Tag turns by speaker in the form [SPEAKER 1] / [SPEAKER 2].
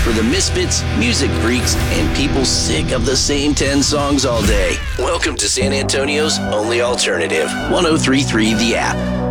[SPEAKER 1] for the misfits, music freaks, and people sick of the same 10 songs all day. Welcome to San Antonio's only alternative, 103.3 The App.